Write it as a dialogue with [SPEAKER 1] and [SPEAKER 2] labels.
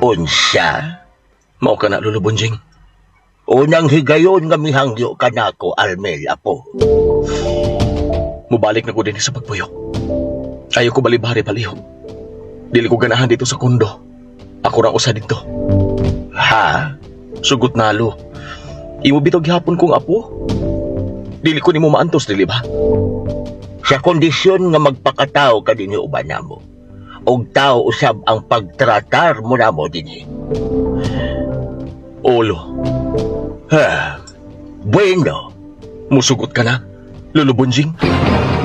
[SPEAKER 1] Unsa?
[SPEAKER 2] Mao ka na, Lolo Bonjing.
[SPEAKER 1] Unang higayon nga mihangyo ka nako, Almel, apo.
[SPEAKER 2] Mubalik na ko din sa pagpuyok. Ayaw ko balibari palihog. Dili ko ganahan dito sa kundo. Ako ra usa dito.
[SPEAKER 1] Ha?
[SPEAKER 2] Sugot nalo. Imo bitog gihapon kong apo. Dili ko nimo maantos, dili ba?
[SPEAKER 1] Sa kondisyon nga magpakatao ka din uban namo. Og tao usab ang pagtratar mo namo dinhi.
[SPEAKER 2] Olo,
[SPEAKER 1] Ha? Bueno.
[SPEAKER 2] musugot ka na, Lolo Bonjing.